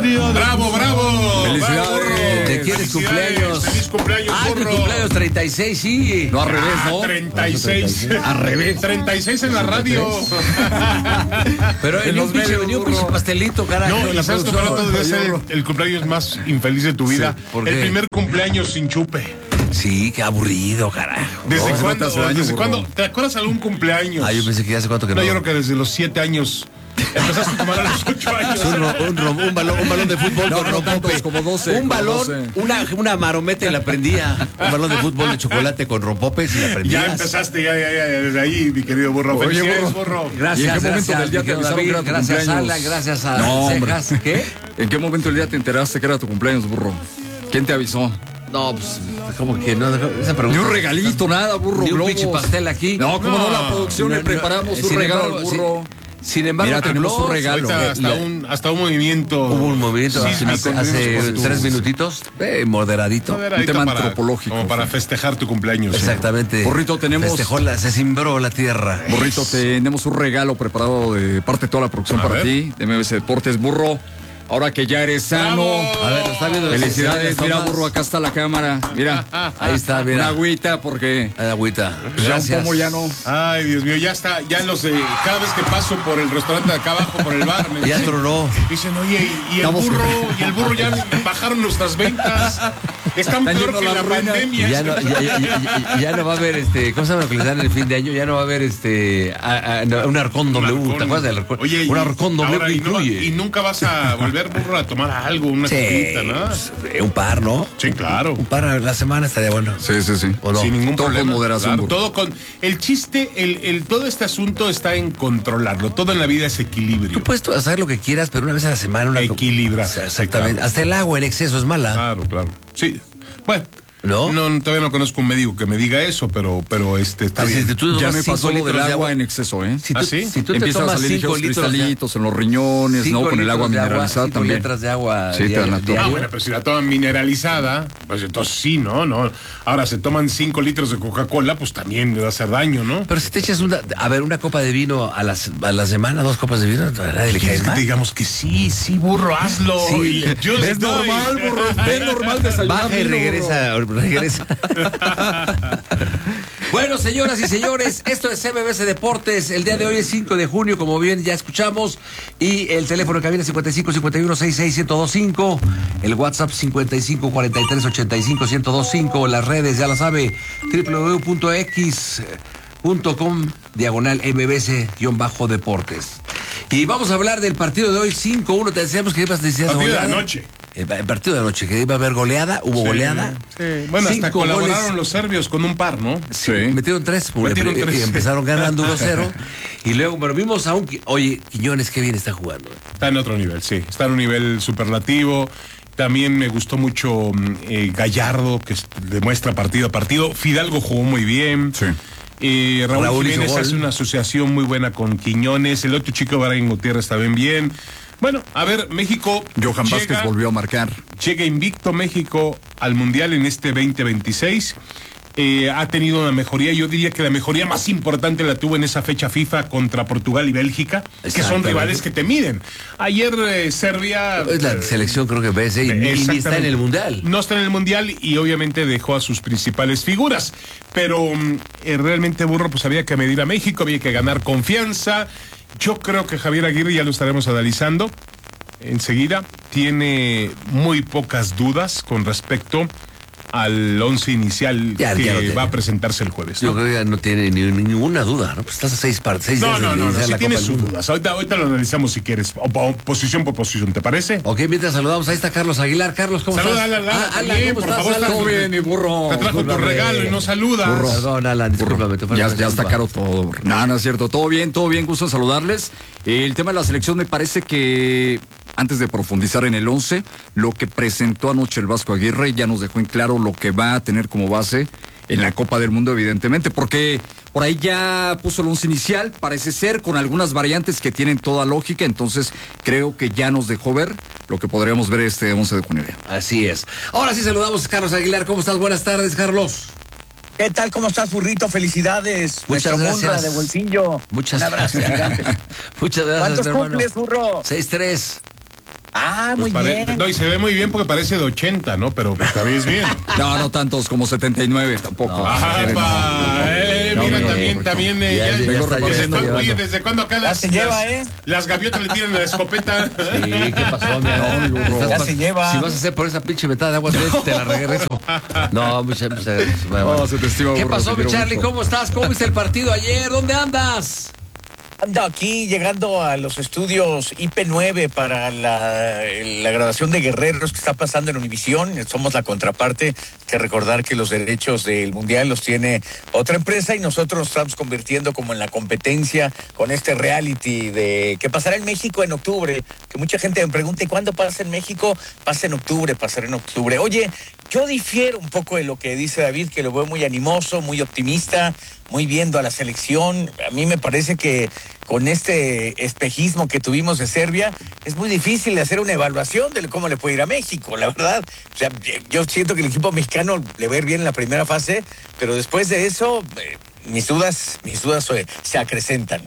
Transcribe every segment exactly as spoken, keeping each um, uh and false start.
¡Bravo, bravo! ¡Felicidades! ¿De quién es cumpleaños? ¡Feliz cumpleaños, ¡Ah, mi cumpleaños treinta y seis, sí! No, al revés, ¿no? treinta y seis. Al revés. treinta y seis en la radio. Pero en un pinche, ni un pinche pastelito, carajo. No, y sabes que para todo debe ser el, el cumpleaños más infeliz de tu vida. Sí, ¿por el qué? primer cumpleaños sin chupe. Sí, qué aburrido, carajo. ¿Desde No, cuándo? hace años, ¿Desde burro. cuándo? ¿Te acuerdas algún cumpleaños? Ah, yo pensé que ya hace cuánto que No, no. yo creo que desde los siete años. Empezaste a tomar a los ocho años. Un, ro- un, ro- un balón, un balón de fútbol No, con no rompope. tantos, como doce, Un como balón, doce. una, una marometa y la prendía. Un balón de fútbol de chocolate con rompopes y la prendías. Ya empezaste, ya, ya, ya, desde ahí, mi querido burro. Oye, Felicidades, burro. burro. Gracias, ¿Y en qué momento gracias, del día mi te querido avisaron que era David, tu gracias cumpleaños? Alan, gracias a No, hombre. Cejas. ¿Qué? ¿En qué momento del día te enteraste que era tu cumpleaños, burro? ¿Quién te avisó? No, pues, como que no, esa Ni pregunta. un regalito, nada, burro. Ni un globos. pinche pastel aquí. No, como no, No, la producción no, le no, preparamos un sin regalo embargo, al burro. Sin embargo, Mira, tembló. tenemos un regalo. Ahorita hasta, La- un, hasta un movimiento. Hubo un movimiento Sí, hace, sí, hace- con- hace con tus- tres minutitos, eh, moderadito. moderadito un tema para- antropológico. Como para festejar tu cumpleaños. Exactamente. Burrito, tenemos- Festejó la, se cimbró la tierra. Burrito, tenemos un regalo preparado de parte de toda la producción A para ver. ti, de M B C Deportes, burro. Ahora que ya eres sano. ¡Bravo! A ver, lo está viendo. Felicidades, mira, Tomás. burro, acá está la cámara. Mira, Ahí está, una mira. agüita porque Ay, agüita. pues, ya un Gracias. pomo ya no. Ay, Dios mío, ya está, ya los eh, cada vez que paso por el restaurante de acá abajo, por el bar, me Ya dicen, tronó. dicen, oye, y, y el Estamos- burro, y el burro ya bajaron nuestras ventas. Están Están peor yendo que a la la ruina. pandemia. Ya no, ya, ya- ya- ya no va a haber este, ¿cómo se llama lo que les dan en el fin de año? Ya no va a haber este a- a- no, un arcón Un W, arcón. ¿te acuerdas del arcón? Oye, un y- arcón W ahora, que y, no- incluye. y nunca vas a volver, burro, a tomar algo, una Sí, cosita, ¿no? pues, eh, un par, ¿no? Sí, claro. Un par a la semana estaría bueno. Sí, sí, sí. ¿O no? Sin ningún Todo con problema. moderación, Claro, burro. todo con el chiste, el, el todo este asunto está en controlarlo. Todo en la vida es equilibrio. Tú puedes hacer lo que quieras, pero una vez a la semana una Equilibra. Exactamente. Claro. Hasta el agua en exceso es mala. Claro, claro. Sí. Bueno. ¿No? No, todavía no conozco un médico que me diga eso, pero, pero este está Si- bien. si tú Ya tomas me cinco pasó lo litros del de agua en exceso, ¿eh? Si tú, ¿Ah, sí? si tú te Empiezan a tomas salir cinco ligeros litros de cristalitos en los riñones, cinco ¿no? Con el agua litros de mineralizada cinco también. litros de agua Sí, te diario- dan la torre. Ah, diario. bueno, pero si la toman mineralizada, pues entonces sí, ¿no? no Ahora, se toman cinco litros de Coca-Cola, pues también le va a hacer daño, ¿no? Pero si te echas una, a ver, una copa de vino a, las, a la semana, dos copas de vino, a nadie le cae ¿Quieres que mal. te digamos que sí, sí, burro, hazlo? Sí. Y yo Es estoy- normal, burro. Es normal desayunar. Baja y vino, regresa, regresa. Bueno, señoras y señores, esto es M B C Deportes. El día de hoy es cinco de junio, como bien ya escuchamos. Y el teléfono de cabina cincuenta y cinco cincuenta y uno sesenta y seis ciento veinticinco. El WhatsApp cincuenta y cinco cuarenta y tres ochenta y cinco ciento veinticinco. Las redes, ya la sabe, doble u doble u doble u punto x punto com diagonal mbc-deportes. Y vamos a hablar del partido de hoy, cinco uno. Te decíamos que ibas a decir Partido de goleada. anoche. El, el partido de anoche, que iba a haber goleada, hubo Sí, goleada. sí. Bueno, hasta Cinco colaboraron goles. los serbios con un par, ¿no? Sí. Metieron tres, Metieron y- tres. y empezaron ganando uno cero. Y luego, pero vimos a un... Qui- Oye, Quiñones, qué bien está jugando. Está en otro nivel, sí. Está en un nivel superlativo. También me gustó mucho mm, eh, Gallardo, que es- demuestra partido a partido. Fidalgo jugó muy bien. Sí. Eh, Raúl, Raúl hizo Jiménez gol. hace una asociación muy buena con Quiñones. El otro chico, Brian Gutiérrez, también bien. Bueno, a ver, México Johan llega, Vázquez volvió a marcar. llega invicto México al Mundial en este veinte veintiséis. Eh, ha tenido una mejoría, yo diría que la mejoría más importante la tuvo en esa fecha FIFA contra Portugal y Bélgica, que son Exactamente. rivales que te miden. Ayer eh, Serbia... Es la eh, selección, creo que B S y, y ni está Exactamente. en el Mundial. No está en el Mundial y obviamente dejó a sus principales figuras. Pero mm, eh, realmente, burro, pues había que medir a México, había que ganar confianza. Yo creo que Javier Aguirre, ya lo estaremos analizando enseguida, tiene muy pocas dudas con respecto al once inicial Ya, que ya lo tiene. va a presentarse el jueves. Yo ¿no? creo que ya no tiene ni, ninguna duda, ¿no? Pues estás a seis partes, seis No, días de no, no, no, iniciar sí la tiene Copa del sus Mundo. dudas. Ahorita, ahorita lo analizamos si quieres, o- o posición por posición, ¿te parece? Ok, mientras saludamos, ahí está Carlos Aguilar. Carlos, ¿cómo Saluda, estás? Alan, Alan, Ah, Alan, también, ¿cómo por estás, favor, Alan? Todo bien, mi burro. Te trajo tu discúlpame. regalo y no saludas. Burro. Perdón, Alan, discúlpame. te fue Ya, una ya está disculpa. caro todo. burro. No, no es cierto. Todo bien, todo bien. Gusto en saludarles. El tema de la selección me parece que, antes de profundizar en el once, lo que presentó anoche el Vasco Aguirre ya nos dejó en claro lo que va a tener como base en la Copa del Mundo, evidentemente, porque por ahí ya puso el once inicial, parece ser, con algunas variantes que tienen toda lógica, entonces creo que ya nos dejó ver lo que podríamos ver este once de junio. Así es. Ahora sí saludamos a Carlos Aguilar. ¿Cómo estás? Buenas tardes, Carlos. ¿Qué tal? ¿Cómo estás, burrito? Felicidades. Muchas Nuestra monra gracias. de bolsillo. Muchas Un abrazo gigante. Muchas gracias, ¿Cuántos mi hermano. cumples, burro? seis tres. Ah, muy Pues pare- bien. No, y se ve muy bien porque parece de ochenta, ¿no? Pero está bien, es bien. No, no tantos como setenta y nueve tampoco. No. Ajá, pa, eh, No, mira, no, no, también, no, también, eh, ya- ya- ya ya está, está- ya está- está oye, llevando. ¿desde cuándo acá Ya las, se lleva, las- ¿eh? las gaviotas le tiran la escopeta? Sí, ¿qué pasó, mi No, mi burro. Estás Ya pas- se lleva. Si vas a hacer por esa pinche vetada de agua, te la regreso. No, muchas gracias. No, se te estima, ¿Qué burro, pasó, te mi quiero Charlie? mucho. ¿Cómo estás? ¿Cómo viste el partido ayer? ¿Dónde andas? Ando aquí llegando a los estudios I P nueve para la, la grabación de Guerreros que está pasando en Univisión. Somos la contraparte. Hay que recordar que los derechos del Mundial los tiene otra empresa y nosotros nos estamos convirtiendo como en la competencia con este reality de que pasará en México en octubre. Que mucha gente me pregunta, ¿y cuándo pasa en México? Pasa en octubre, pasará en octubre. Oye, yo difiero un poco de lo que dice David, que lo veo muy animoso, muy optimista, muy viendo a la selección. A mí me parece que con este espejismo que tuvimos de Serbia, es muy difícil hacer una evaluación de cómo le puede ir a México, la verdad. O sea, yo siento que el equipo mexicano le va a ir bien en la primera fase, pero después de eso, eh, mis dudas, mis dudas eh, se acrecentan.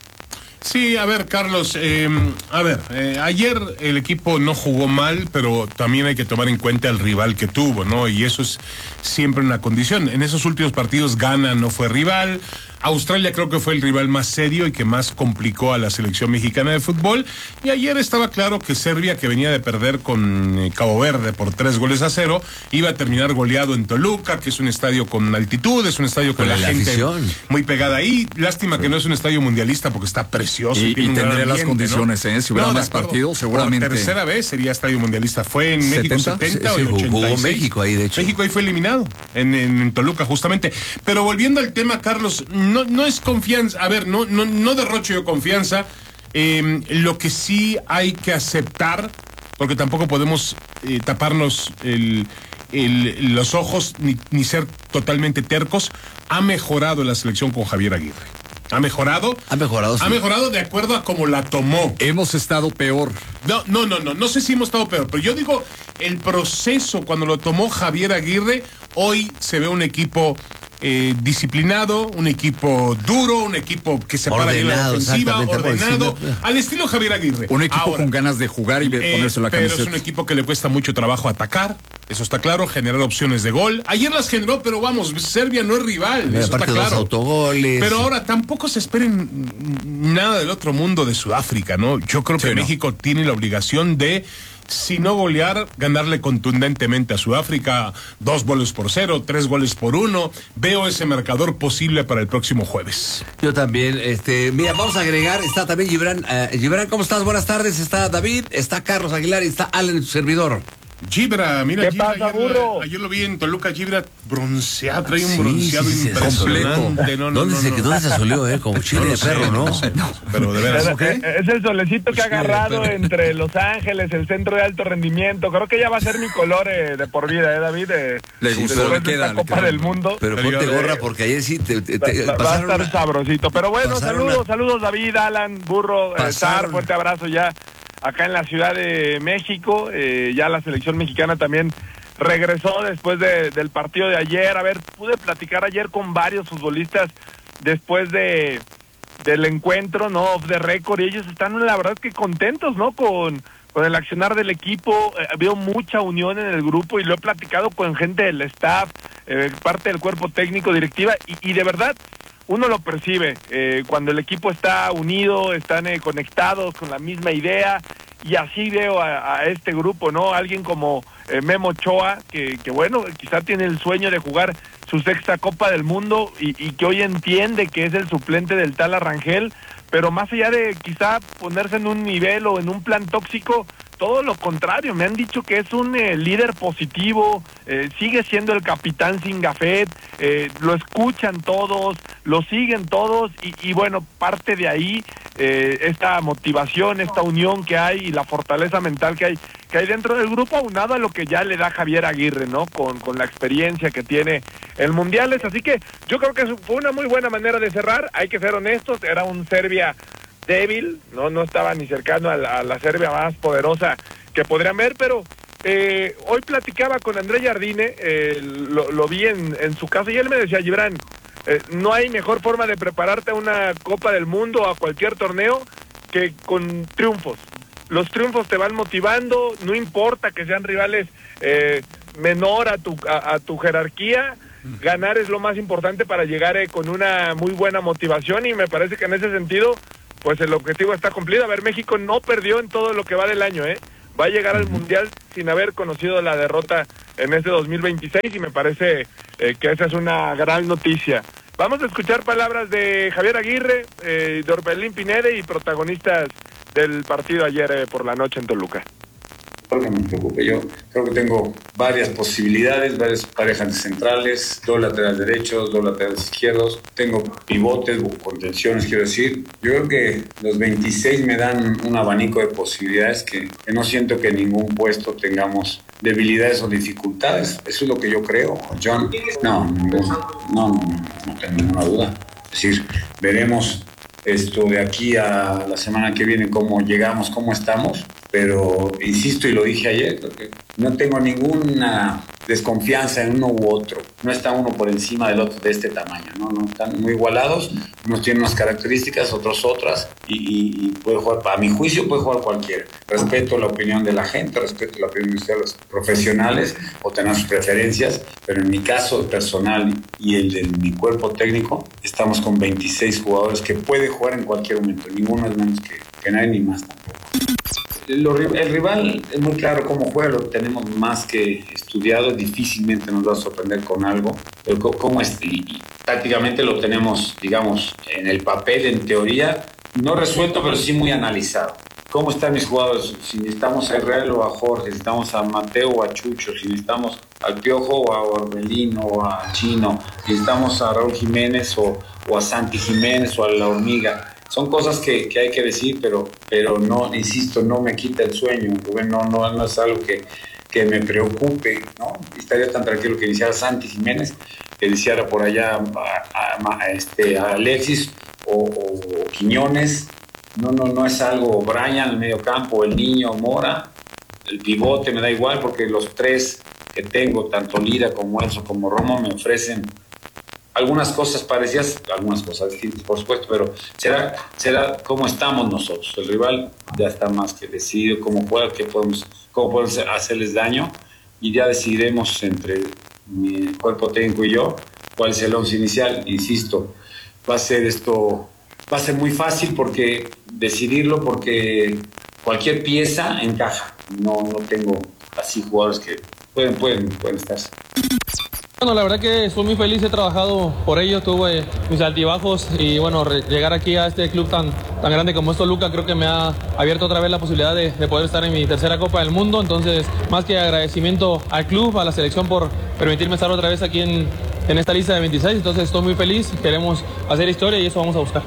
Sí, a ver, Carlos, eh, a ver, eh, ayer el equipo no jugó mal, pero también hay que tomar en cuenta el rival que tuvo, ¿no? Y eso es siempre una condición. En esos últimos partidos Ghana no fue rival, Australia creo que fue el rival más serio y que más complicó a la selección mexicana de fútbol. Y ayer estaba claro que Serbia, que venía de perder con eh, Cabo Verde por tres goles a cero, iba a terminar goleado en Toluca, que es un estadio con altitud, es un estadio con Con la, la gente afición. muy pegada ahí. Lástima que no es un estadio mundialista porque está precioso. Y- tiene y un gran tendría las ambiente, condiciones, ¿eh? Si hubiera de más acuerdo. partidos, seguramente. Por tercera vez sería estadio mundialista. Fue en México ¿setenta? setenta Sí, o en sí, jugó ochenta y seis. México ahí, de hecho. México ahí fue eliminado en, en, en Toluca, justamente. Pero volviendo al tema, Carlos, no, no es confianza. A ver, no, no, no derrocho yo confianza. Eh, lo que sí hay que aceptar, porque tampoco podemos eh, taparnos el, el, los ojos ni, ni ser totalmente tercos, ha mejorado la selección con Javier Aguirre. Ha mejorado. Ha mejorado, sí. Ha mejorado de acuerdo a cómo la tomó. Hemos estado peor. No, no, no, no, no sé si hemos estado peor, pero yo digo, el proceso cuando lo tomó Javier Aguirre, hoy se ve un equipo eh, disciplinado, un equipo duro, un equipo que se para bien la Ordenado, defensiva, exactamente, ordenado, por decirlo. al estilo Javier Aguirre. Un equipo Ahora, con ganas de jugar y de eh, ponerse la pero camiseta. es un equipo que le cuesta mucho trabajo atacar, eso está claro, generar opciones de gol. Ayer las generó, pero vamos, Serbia no es rival, Mira, eso está aparte de los claro. autogoles. Pero ahora tampoco se esperen nada del otro mundo de Sudáfrica, ¿no? Yo creo que Sí, no. México tiene la obligación de, si no golear, ganarle contundentemente a Sudáfrica, dos goles por cero, tres goles por uno. Veo ese marcador posible para el próximo jueves. Yo también, este, mira, vamos a agregar, está también Gibran, eh, Gibran, ¿cómo estás? Buenas tardes, está David, está Carlos Aguilar y está Alan, tu servidor. Gibra, mira, ¿Qué Gibra, pasa, ayer, burro? ayer lo vi en Toluca, Gibra bronceado, trae un Sí, bronceado sí, sí, impresionante. No, no, ¿Dónde, no, se, no. ¿Dónde se asoleó, eh? Como chile No lo de sé, perro, ¿no? no sé, pero de veras. Es, es el solecito que ha agarrado entre Los Ángeles, el centro de alto rendimiento. Creo que ya va a ser mi color eh, de por vida, ¿eh, David? Eh, Le después gustó, le de queda, esta le Copa queda. del Mundo. Pero Pero ponte yo- gorra porque ayer sí te, te- te- Va, va a pasaron estar una- sabrosito. Pero bueno, pasaron saludos, una- saludos David, Alan, Burro, eh, Pasaron- Sar, fuerte abrazo ya acá en la Ciudad de México. Eh, ya la selección mexicana también regresó después de, del partido de ayer. A ver, pude platicar ayer con varios futbolistas después de del encuentro, ¿no? Off the record, y ellos están, la verdad, que contentos, ¿no? Con, con el accionar del equipo. Eh, veo mucha unión en el grupo y lo he platicado con gente del staff, eh, parte del cuerpo técnico, directiva, y, y de verdad uno lo percibe eh, cuando el equipo está unido, están eh, conectados con la misma idea, y así veo a, a este grupo, ¿no? Alguien como eh, Memo Ochoa, que, que bueno, quizá tiene el sueño de jugar su sexta Copa del Mundo y, y que hoy entiende que es el suplente del Tala Rangel, pero más allá de quizá ponerse en un nivel o en un plan tóxico, todo lo contrario, me han dicho que es un eh, líder positivo, eh, sigue siendo el capitán sin gafet, eh, lo escuchan todos, lo siguen todos, y, y bueno, parte de ahí eh, esta motivación, esta unión que hay y la fortaleza mental que hay que hay dentro del grupo, aunado a lo que ya le da Javier Aguirre, ¿no? Con, con la experiencia que tiene en mundiales, así que yo creo que fue una muy buena manera de cerrar. Hay que ser honestos, era un Serbia débil, no no estaba ni cercano a la, a la Serbia más poderosa que podrían ver, pero eh, hoy platicaba con André Jardine, eh, lo, lo vi en, en su casa, y él me decía, Gibran, eh, no hay mejor forma de prepararte a una Copa del Mundo o a cualquier torneo que con triunfos. los triunfos te van motivando, no importa que sean rivales eh, menor a tu, a, a tu jerarquía, ganar es lo más importante para llegar eh, con una muy buena motivación, y me parece que en ese sentido, pues el objetivo está cumplido. A ver, México no perdió en todo lo que va del año, ¿eh? Va a llegar al Mundial sin haber conocido la derrota en este dos mil veintiséis, y me parece eh, que esa es una gran noticia. Vamos a escuchar palabras de Javier Aguirre, eh, de Orbelín Pineda y protagonistas del partido ayer eh, por la noche en Toluca. Que me preocupe, yo creo que tengo varias posibilidades, varias parejas centrales, dos laterales derechos, dos laterales izquierdos, tengo pivotes o contenciones, quiero decir. Yo creo que los veintiséis me dan un abanico de posibilidades que, que no siento que en ningún puesto tengamos debilidades o dificultades. Eso es lo que yo creo, John. No, no, no, no tengo ninguna duda. Es decir, veremos esto de aquí a la semana que viene cómo llegamos, cómo estamos. Pero, insisto, y lo dije ayer, porque no tengo ninguna desconfianza en uno u otro. No está uno por encima del otro de este tamaño, ¿no? No están muy igualados, unos tienen unas características, otros otras, y, y, y puede jugar, a mi juicio puede jugar cualquiera. Respeto la opinión de la gente, respeto la opinión de los profesionales, o tener sus preferencias, pero en mi caso personal y el de mi cuerpo técnico, estamos con veintiséis jugadores que pueden jugar en cualquier momento. Ninguno es menos que, que nadie, ni más tampoco. Lo, el rival es muy claro cómo juega, lo tenemos más que estudiado, difícilmente nos va a sorprender con algo, pero cómo es, y, y prácticamente lo tenemos, digamos, en el papel, en teoría, no resuelto, pero sí muy analizado. ¿Cómo están mis jugadores? Si necesitamos a Israel o a Jorge, si necesitamos a Mateo o a Chucho, si necesitamos al Piojo o a Orbelín o a Chino, si necesitamos a Raúl Jiménez o, o a Santi Jiménez o a La Hormiga. Son cosas que, que hay que decir, pero, pero no, insisto, no me quita el sueño, Rubén, no, no, no es algo que, que me preocupe, ¿no? Estaría tan tranquilo que iniciara Santi Jiménez, que iniciara por allá a, a, a, este, a Alexis o, o Quiñones. No, no, no es algo, Brian, el medio campo, el Niño, Mora, el pivote, me da igual, porque los tres que tengo, tanto Lira como Enzo como Romo, me ofrecen algunas cosas parecidas, algunas cosas distintas, por supuesto, pero será, será cómo estamos nosotros. El rival ya está más que decidido cómo juega, qué podemos, cómo podemos hacerles daño, y ya decidiremos entre mi cuerpo técnico y yo cuál es el once inicial. Insisto, va a ser esto, va a ser muy fácil porque decidirlo, porque cualquier pieza encaja. No, no tengo así jugadores que pueden, pueden, pueden estar. Bueno, la verdad que estoy muy feliz, he trabajado por ello, tuve mis altibajos y bueno, re, llegar aquí a este club tan, tan grande como es Toluca creo que me ha abierto otra vez la posibilidad de, de poder estar en mi tercera Copa del Mundo. Entonces, más que agradecimiento al club, a la selección por permitirme estar otra vez aquí en, en esta lista de veintiséis, entonces estoy muy feliz, queremos hacer historia y eso vamos a buscar.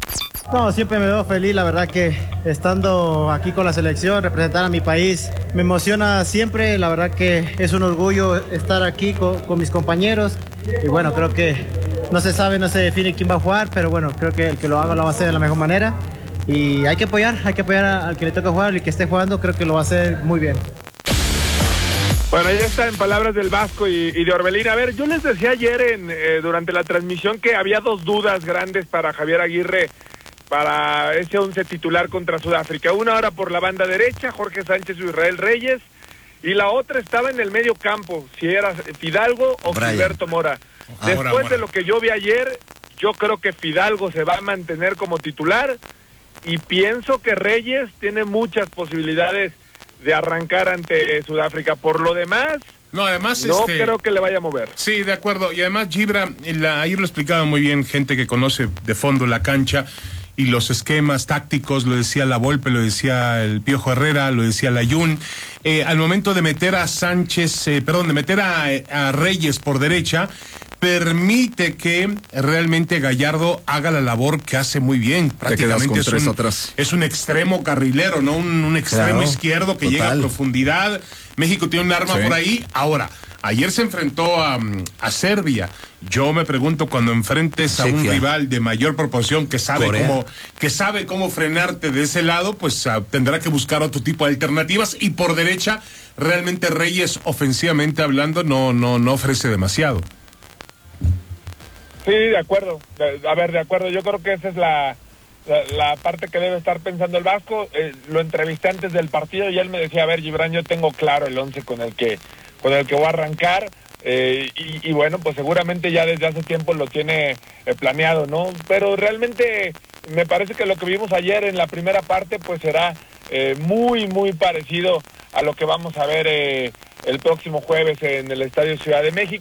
No, siempre me veo feliz, la verdad que estando aquí con la selección, representar a mi país, me emociona siempre, la verdad que es un orgullo estar aquí con, con mis compañeros y bueno, creo que no se sabe, no se define quién va a jugar, pero bueno, creo que el que lo haga lo va a hacer de la mejor manera y hay que apoyar, hay que apoyar al que le toca jugar, el que esté jugando creo que lo va a hacer muy bien. Bueno, ahí está en palabras del Vasco y, y de Orbelín. A ver, yo les decía ayer en, eh, durante la transmisión que había dos dudas grandes para Javier Aguirre para ese once titular contra Sudáfrica. Una ahora por la banda derecha, Jorge Sánchez o Israel Reyes, y la otra estaba en el medio campo, si era Fidalgo o Brian. Gilberto Mora. Ah, Después Mora, de Mora. lo que yo vi ayer, yo creo que Fidalgo se va a mantener como titular y pienso que Reyes tiene muchas posibilidades de arrancar ante eh, Sudáfrica. Por lo demás, No, además, no este, creo que le vaya a mover. Sí, de acuerdo. Y además, Gibra, la, ayer lo explicaba muy bien gente que conoce de fondo la cancha y los esquemas tácticos, lo decía La Volpe, lo decía el Piojo Herrera, lo decía Layún. Eh, al momento de meter a Sánchez, eh, perdón, de meter a, a Reyes por derecha, permite que realmente Gallardo haga la labor que hace muy bien. Prácticamente con es tres un, atrás. es un extremo carrilero, ¿no? Un, un extremo Claro, izquierdo que total. llega a profundidad. México tiene un arma Sí. por ahí. Ahora, ayer se enfrentó a, a Serbia. Yo me pregunto, cuando enfrentes a un Chequia. rival de mayor proporción que sabe Corea. cómo que sabe cómo frenarte de ese lado, pues uh, tendrá que buscar otro tipo de alternativas. Y por derecha, realmente Reyes, ofensivamente hablando, no, no, no ofrece demasiado. Sí, de acuerdo. De- a ver, de acuerdo. Yo creo que esa es la, la, la parte que debe estar pensando el Vasco. Eh, lo entrevisté antes del partido y él me decía, a ver, Gibran, yo tengo claro el once con el que, con el que voy a arrancar. Eh, y, y bueno, pues seguramente ya desde hace tiempo lo tiene eh, planeado, ¿no? Pero realmente me parece que lo que vimos ayer en la primera parte pues será eh, muy, muy parecido a lo que vamos a ver eh, el próximo jueves en el Estadio Ciudad de México.